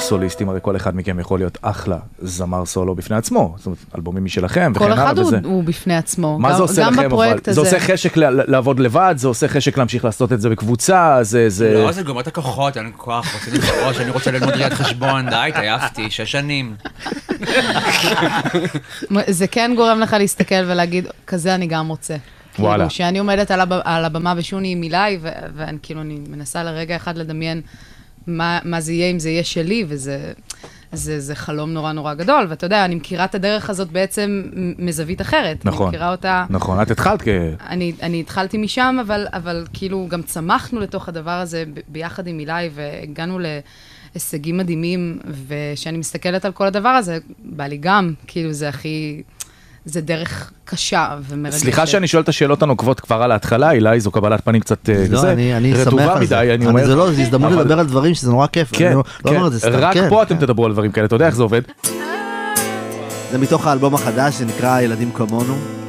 סוליסטים, הרי כל אחד מכם יכול להיות אחלה זמר סולו בפני עצמו, זאת אומרת, אלבומים משלכם וכן הלאה. כל אחד הוא בפני עצמו. מה זה עושה לכם אבל? זה עושה חשק לעבוד לבד, זה עושה חשק להמשיך לעשות את זה בקבוצה, לא, זה גומר את הכוחות, אין כוח, רוצה לבחוש, אני רוצה ללמוד ראיית חשבון, די, תעייפתי, 6 שנים. זה כן גורם לך להסתכל ולהגיד, כזה אני גם רוצה. וואלה. שאני עומדת על הבמה בשוני עם מילי, ואני כאילו, אני מנסה לרגע אחד לדמיין מה זה יהיה אם זה יהיה שלי, וזה חלום נורא נורא גדול, ואתה יודע, אני מכירה את הדרך הזאת בעצם מזווית אחרת. נכון. אני מכירה אותה... נכון, את התחלת אני התחלתי משם, אבל כאילו גם צמחנו לתוך הדבר הזה ביחד עם מילי, והגענו להישגים מדהימים, ושאני מסתכלת על כל הדבר הזה, בא לי גם, כאילו זה הכי... זה דרך קשה ומרגשת. סליחה שאני שואל את השאלות הנוקבות כבר על ההתחלה, אילי, זו קבלת פנים קצת אני שמח על זה. זה לא, זה הזדמנות לדבר על דברים שזה נורא כיף. כן, רק פה אתם תדברו על דברים כאלה, אתה יודע איך זה עובד? זה מתוך האלבום החדש, זה נקרא ילדים כמונו.